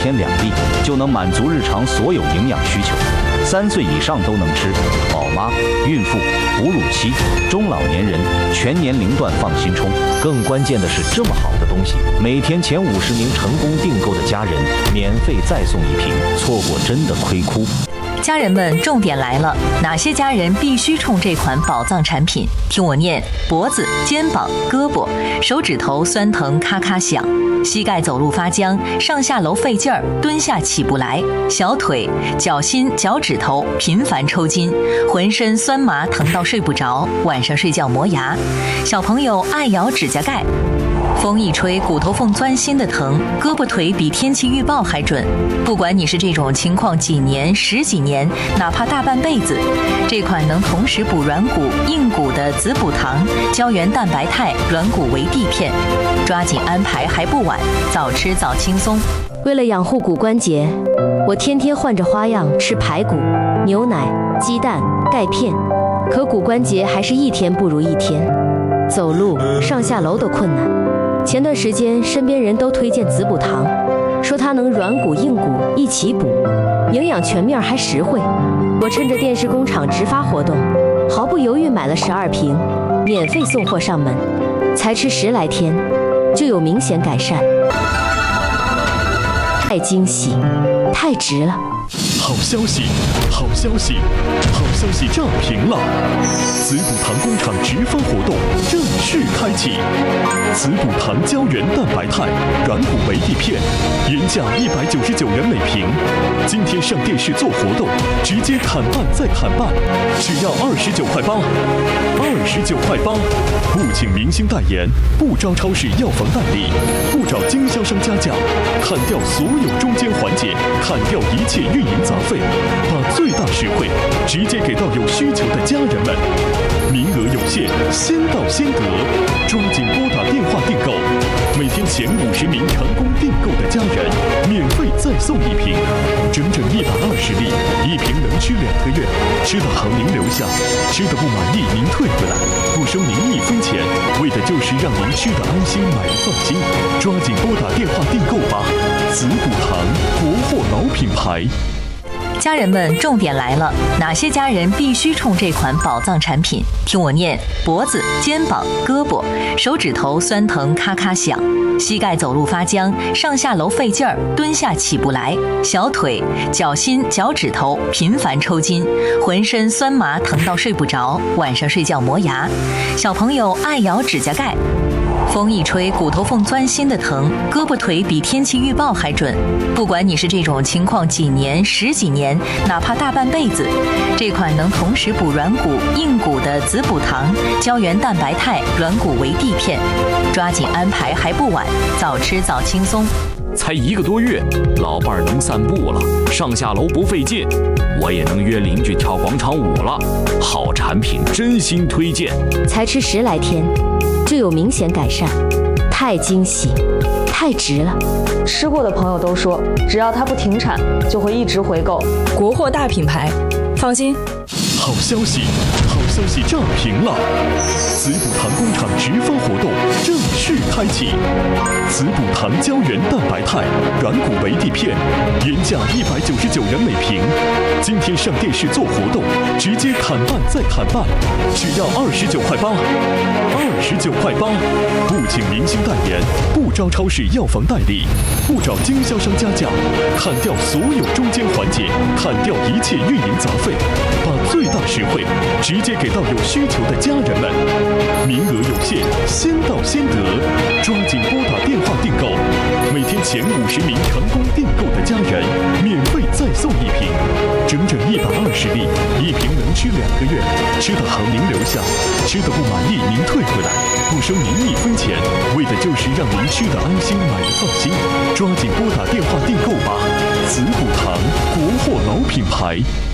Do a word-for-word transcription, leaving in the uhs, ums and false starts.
天两粒，就能满足日常所有营养需求。三岁以上都能吃，宝妈、孕妇、哺乳期、中老年人全年龄段放心冲。更关键的是，这么好的东西，每天前五十名成功订购的家人免费再送一瓶，错过真的亏哭。 家人们，重点来了，哪些家人必须冲这款宝藏产品？听我念：脖子、肩膀、胳膊、手指头酸疼咔咔响，膝盖走路发僵，上下楼费劲儿，蹲下起不来，小腿、脚心、脚趾头频繁抽筋，浑身酸麻疼到睡不着，晚上睡觉磨牙，小朋友爱咬指甲盖。风一吹，骨头缝钻心的疼，胳膊腿比天气预报还准。不管你是这种情况几年、十几年，哪怕大半辈子，这款能同时补软骨、硬骨的子补糖、胶原蛋白肽、软骨维 D 片，抓紧安排还不晚，早吃早轻松。 为了养护骨关节，我天天换着花样吃排骨、牛奶、鸡蛋、钙片，可骨关节还是一天不如一天，走路、上下楼都困难。前段时间，身边人都推荐子补糖，说它能软骨硬骨一起补，营养全面还实惠。我趁着电视工厂直发活动，毫不犹豫买了十二瓶，免费送货上门，才吃十来天，就有明显改善，太惊喜，太值了！ 好消息，好消息，好消息炸屏了！子补糖工厂直发活动正式开启，子补糖胶原蛋白肽软骨维 D 片，原价一百九十九元每瓶，今天上电视做活动，直接砍半再砍半，只要二十九块八，二十九块八，不请明星代言，不招超市药房代理，不找经销商加价，砍掉所有中间环节，砍掉一切运营杂费，把最大实惠直接给到有需求的家人们。名额有限，先到先得，抓紧拨打电话订购。每天前五十名成功订购的家人，免费再送一瓶，整整一百二十粒，一瓶能吃两个月。吃的好您留下，吃的不满意您退回来，不收您一分钱，为的就是让您吃的安心，买的放心。抓紧拨打电话订购吧，子补糖，国货老品牌。 家人们，重点来了，哪些家人必须冲这款宝藏产品？听我念：脖子、肩膀、胳膊、手指头酸疼咔咔响，膝盖走路发僵，上下楼费劲儿，蹲下起不来，小腿、脚心、脚趾头频繁抽筋，浑身酸麻疼到睡不着，晚上睡觉磨牙，小朋友爱咬指甲盖。风一吹，骨头缝钻心的疼，胳膊腿比天气预报还准。不管你是这种情况几年、十几年，哪怕大半辈子，这款能同时补软骨、硬骨的子补糖、胶原蛋白肽、软骨维 D 片，抓紧安排还不晚，早吃早轻松。 才一个多月，老伴儿能散步了，上下楼不费劲，我也能约邻居跳广场舞了。好产品，真心推荐。 才吃十来天，就有明显改善，太惊喜，太值了！ 吃过的朋友都说，只要它不停产，就会一直回购。 国货大品牌，放心。 好消息，好消息炸屏了！子补糖工厂直发活动正式开启，子补糖胶原蛋白肽软骨维 D 片，原价一百九十九元每瓶，今天上电视做活动，直接砍半再砍半，只要二十九块八，二十九块八，不请明星代言，不招超市药房代理，不找经销商加价，砍掉所有中间环节，砍掉一切运营杂费，把最大实惠直接给到有需求的家人们。名额有限，先到先得，抓紧拨打电话订购。每天前五十名成功订购的家人，免费再送一瓶，整整一百二十粒，一瓶能吃两个月。吃的好您留下，吃的不满意您退回来，不收您一分钱，为的就是让您吃的安心，买的放心。抓紧拨打电话订购吧，子补糖，国货老品牌。